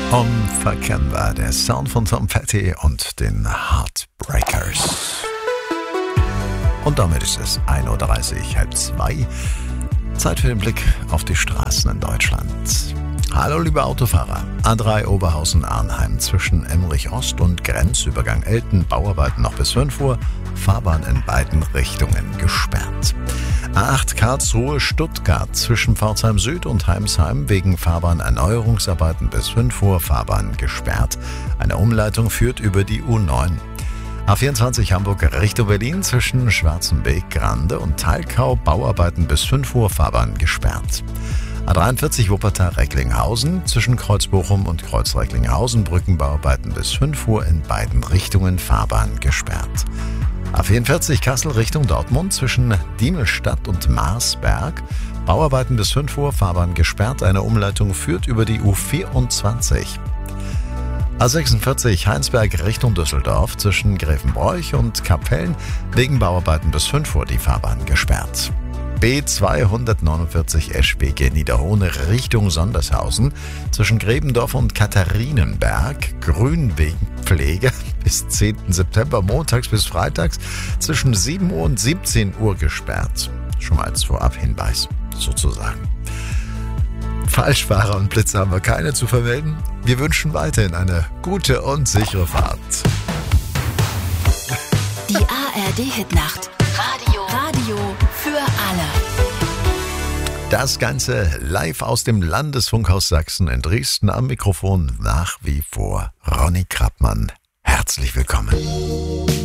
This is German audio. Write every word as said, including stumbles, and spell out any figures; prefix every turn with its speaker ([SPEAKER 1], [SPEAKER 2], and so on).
[SPEAKER 1] Unverkennbar, der Sound von Tom Petty und den Heartbreakers. Und damit ist es ein Uhr dreißig, halb zwei. Zeit für den Blick auf die Straßen in Deutschland. Hallo liebe Autofahrer. A drei Oberhausen-Arnheim zwischen Emmerich Ost und Grenzübergang Elten, Bauarbeiten noch bis fünf Uhr, Fahrbahn in beiden Richtungen gesperrt. A acht Karlsruhe-Stuttgart zwischen Pforzheim Süd und Heimsheim wegen Fahrbahnerneuerungsarbeiten bis fünf Uhr, Fahrbahn gesperrt. Eine Umleitung führt über die U neun. A vierundzwanzig Hamburg Richtung Berlin zwischen Schwarzenbeek, Grande und Talkau, Bauarbeiten bis fünf Uhr, Fahrbahn gesperrt. A dreiundvierzig Wuppertal-Recklinghausen zwischen Kreuzbochum und Kreuz-Recklinghausen, Brückenbauarbeiten bis fünf Uhr, in beiden Richtungen, Fahrbahn gesperrt. A vierundvierzig Kassel Richtung Dortmund zwischen Diemelstadt und Marsberg, Bauarbeiten bis fünf Uhr, Fahrbahn gesperrt. Eine Umleitung führt über die U vierundzwanzig. A sechsundvierzig Heinsberg Richtung Düsseldorf zwischen Grevenbroich und Kapellen, wegen Bauarbeiten bis fünf Uhr, die Fahrbahn gesperrt. B zweihundertneunundvierzig S B G Niederhohne Richtung Sondershausen zwischen Grebendorf und Katharinenberg, Grünwegpflege bis zehnten September, montags bis freitags zwischen sieben Uhr und siebzehn Uhr gesperrt. Schon mal als Vorab-Hinweis sozusagen. Falschfahrer und Blitzer haben wir keine zu vermelden. Wir wünschen weiterhin eine gute und sichere Fahrt.
[SPEAKER 2] Die A R D-Hitnacht. Radio. Radio für alle.
[SPEAKER 1] Das Ganze live aus dem Landesfunkhaus Sachsen in Dresden. Am Mikrofon nach wie vor Ronny Krappmann. Herzlich willkommen.